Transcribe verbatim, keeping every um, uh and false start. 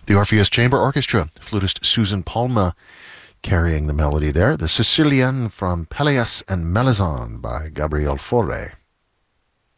The Orpheus Chamber Orchestra, flutist Susan Palma carrying the melody there. The Sicilian from Pelléas and Melisande by Gabriel Fauré.